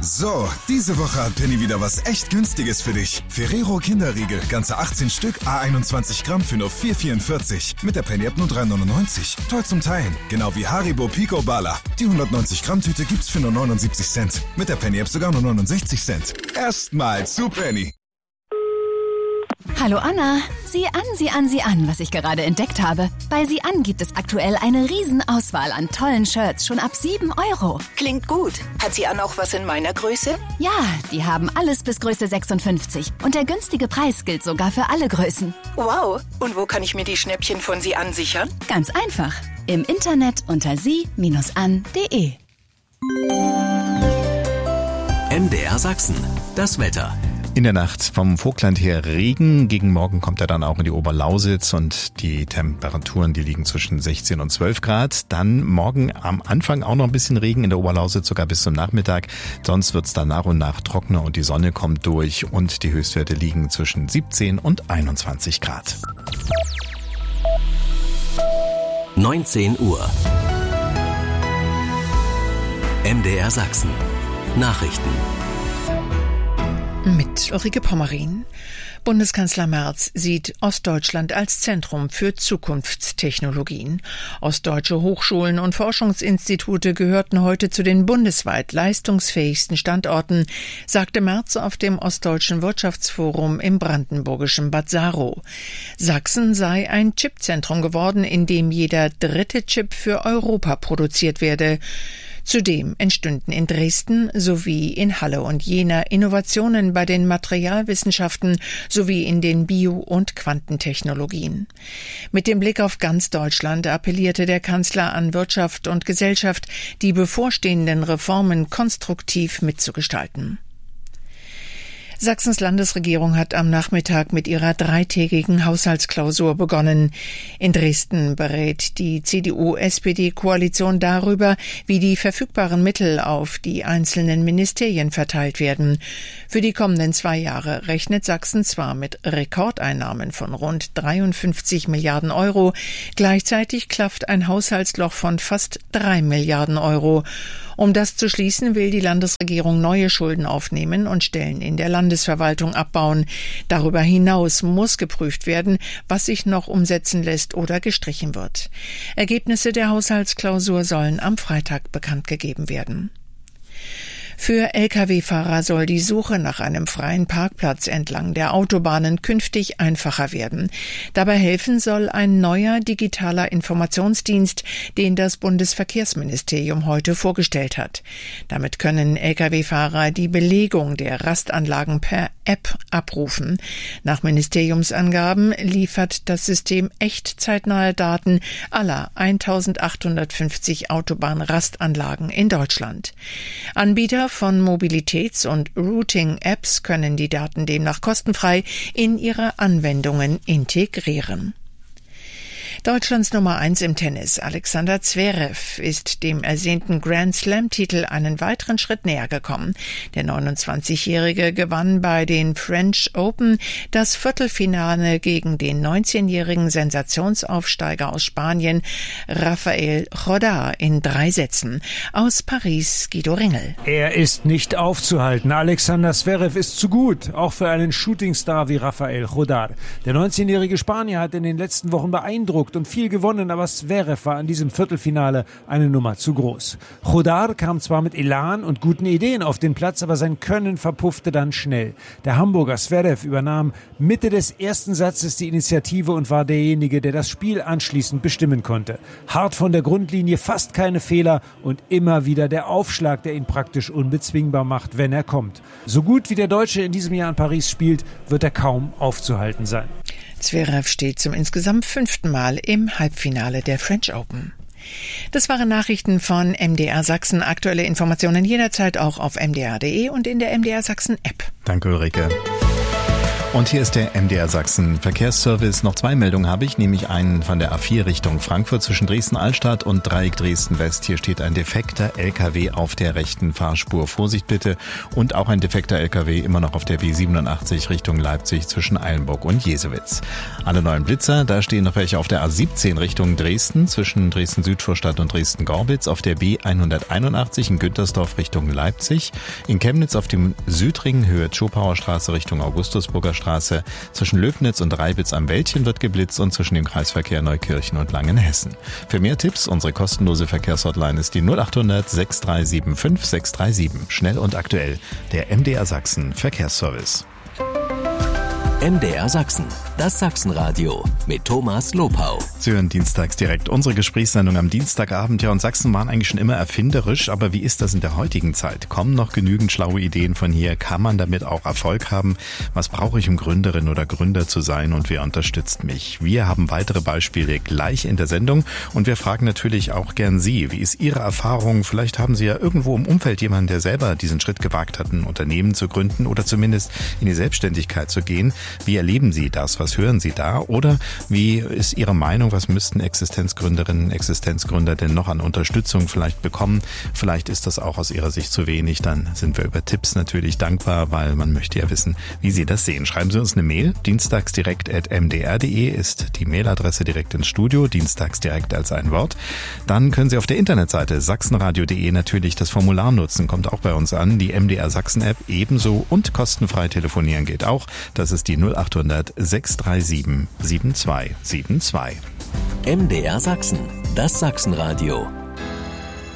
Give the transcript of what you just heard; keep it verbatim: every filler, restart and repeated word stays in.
So, diese Woche hat Penny wieder was echt Günstiges für dich. Ferrero Kinderriegel, ganze achtzehn Stück, a einundzwanzig Gramm für nur vier vierundvierzig. Mit der Penny-App nur drei neunundneunzig. Toll zum Teilen. Genau wie Haribo Pico Bala. Die hundertneunzig Gramm Tüte gibt's für nur neunundsiebzig Cent. Mit der Penny-App sogar nur neunundsechzig Cent. Erstmal zu Penny. Hallo Anna, sieh an, sieh an, sieh an, was ich gerade entdeckt habe. Bei Sieh an gibt es aktuell eine Riesenauswahl an tollen Shirts, schon ab sieben Euro. Klingt gut. Hat Sieh an auch was in meiner Größe? Ja, die haben alles bis Größe sechsundfünfzig. Und der günstige Preis gilt sogar für alle Größen. Wow, und wo kann ich mir die Schnäppchen von Sieh an sichern? Ganz einfach, im Internet unter sie an punkt de. M D R Sachsen, das Wetter. In der Nacht vom Vogtland her Regen. Gegen Morgen kommt er dann auch in die Oberlausitz und die Temperaturen, die liegen zwischen sechzehn und zwölf Grad. Dann morgen am Anfang auch noch ein bisschen Regen in der Oberlausitz, sogar bis zum Nachmittag. Sonst wird es dann nach und nach trockener und die Sonne kommt durch und die Höchstwerte liegen zwischen siebzehn und einundzwanzig Grad. neunzehn Uhr. M D R Sachsen. Nachrichten. Mit Ulrike Pommerin. Bundeskanzler Merz sieht Ostdeutschland als Zentrum für Zukunftstechnologien. Ostdeutsche Hochschulen und Forschungsinstitute gehörten heute zu den bundesweit leistungsfähigsten Standorten, sagte Merz auf dem Ostdeutschen Wirtschaftsforum im brandenburgischen Bad Saro. Sachsen sei ein Chipzentrum geworden, in dem jeder dritte Chip für Europa produziert werde. Zudem entstünden in Dresden sowie in Halle und Jena Innovationen bei den Materialwissenschaften sowie in den Bio- und Quantentechnologien. Mit dem Blick auf ganz Deutschland appellierte der Kanzler an Wirtschaft und Gesellschaft, die bevorstehenden Reformen konstruktiv mitzugestalten. Sachsens Landesregierung hat am Nachmittag mit ihrer dreitägigen Haushaltsklausur begonnen. In Dresden berät die C D U-S P D-Koalition darüber, wie die verfügbaren Mittel auf die einzelnen Ministerien verteilt werden. Für die kommenden zwei Jahre rechnet Sachsen zwar mit Rekordeinnahmen von rund dreiundfünfzig Milliarden Euro, gleichzeitig klafft ein Haushaltsloch von fast drei Milliarden Euro. Um das zu schließen, will die Landesregierung neue Schulden aufnehmen und Stellen in der Landesverwaltung abbauen. Darüber hinaus muss geprüft werden, was sich noch umsetzen lässt oder gestrichen wird. Ergebnisse der Haushaltsklausur sollen am Freitag bekannt gegeben werden. Für L K W-Fahrer soll die Suche nach einem freien Parkplatz entlang der Autobahnen künftig einfacher werden. Dabei helfen soll ein neuer digitaler Informationsdienst, den das Bundesverkehrsministerium heute vorgestellt hat. Damit können L K W-Fahrer die Belegung der Rastanlagen per App abrufen. Nach Ministeriumsangaben liefert das System echtzeitnahe Daten aller eintausendachthundertfünfzig Autobahnrastanlagen in Deutschland. Anbieter von Mobilitäts- und Routing-Apps können die Daten demnach kostenfrei in ihre Anwendungen integrieren. Deutschlands Nummer eins im Tennis, Alexander Zverev, ist dem ersehnten Grand-Slam-Titel einen weiteren Schritt näher gekommen. Der neunundzwanzigjährige gewann bei den French Open das Viertelfinale gegen den neunzehnjährigen Sensationsaufsteiger aus Spanien, Rafael Jodar, in drei Sätzen. Aus Paris, Guido Ringel. Er ist nicht aufzuhalten. Alexander Zverev ist zu gut, auch für einen Shootingstar wie Rafael Jodar. Der neunzehnjährige Spanier hat in den letzten Wochen beeindruckt und viel gewonnen, aber Zverev war in diesem Viertelfinale eine Nummer zu groß. Jodar kam zwar mit Elan und guten Ideen auf den Platz, aber sein Können verpuffte dann schnell. Der Hamburger Zverev übernahm Mitte des ersten Satzes die Initiative und war derjenige, der das Spiel anschließend bestimmen konnte. Hart von der Grundlinie, fast keine Fehler und immer wieder der Aufschlag, der ihn praktisch unbezwingbar macht, wenn er kommt. So gut wie der Deutsche in diesem Jahr in Paris spielt, wird er kaum aufzuhalten sein. Zverev steht zum insgesamt fünften Mal im Halbfinale der French Open. Das waren Nachrichten von M D R Sachsen. Aktuelle Informationen jederzeit auch auf m d r punkt d e und in der M D R Sachsen App. Danke, Ulrike. Und hier ist der M D R Sachsen Verkehrsservice. Noch zwei Meldungen habe ich, nämlich einen von der A vier Richtung Frankfurt zwischen Dresden-Altstadt und Dreieck Dresden-West. Hier steht ein defekter L K W auf der rechten Fahrspur. Vorsicht bitte. Und auch ein defekter L K W immer noch auf der B siebenundachtzig Richtung Leipzig zwischen Eilenburg und Jesewitz. Alle neuen Blitzer, da stehen noch welche auf der A siebzehn Richtung Dresden zwischen Dresden-Südvorstadt und Dresden-Gorbitz, auf der B hunderteinundachtzig in Güntersdorf Richtung Leipzig, in Chemnitz auf dem Südring Höhe Zschopauer Straße Richtung Augustusburger Straße. Zwischen Löbnitz und Reibitz am Wäldchen wird geblitzt und zwischen dem Kreisverkehr Neukirchen und Langenhessen. Für mehr Tipps, unsere kostenlose Verkehrshotline ist die null achthundert sechs drei sieben fünf sechs drei sieben. Schnell und aktuell, der M D R Sachsen Verkehrsservice. M D R Sachsen, das Sachsenradio mit Thomas Lopau. Sie hören dienstags direkt unsere Gesprächssendung am Dienstagabend. Ja, und Sachsen waren eigentlich schon immer erfinderisch, aber wie ist das in der heutigen Zeit? Kommen noch genügend schlaue Ideen von hier? Kann man damit auch Erfolg haben? Was brauche ich, um Gründerin oder Gründer zu sein, und wer unterstützt mich? Wir haben weitere Beispiele gleich in der Sendung und wir fragen natürlich auch gern Sie. Wie ist Ihre Erfahrung? Vielleicht haben Sie ja irgendwo im Umfeld jemanden, der selber diesen Schritt gewagt hat, ein Unternehmen zu gründen oder zumindest in die Selbstständigkeit zu gehen. Wie erleben Sie das? Was hören Sie da? Oder wie ist Ihre Meinung? Was müssten Existenzgründerinnen, Existenzgründer denn noch an Unterstützung vielleicht bekommen? Vielleicht ist das auch aus Ihrer Sicht zu wenig. Dann sind wir über Tipps natürlich dankbar, weil man möchte ja wissen, wie Sie das sehen. Schreiben Sie uns eine Mail. dienstagsdirekt at m d r punkt d e ist die Mailadresse direkt ins Studio. Dienstagsdirekt als ein Wort. Dann können Sie auf der Internetseite sachsenradio punkt d e natürlich das Formular nutzen. Kommt auch bei uns an. Die M D R Sachsen App ebenso und kostenfrei telefonieren geht auch. Das ist die null achthundert sechs drei sieben sieben zwei sieben zwei. M D R Sachsen, das Sachsenradio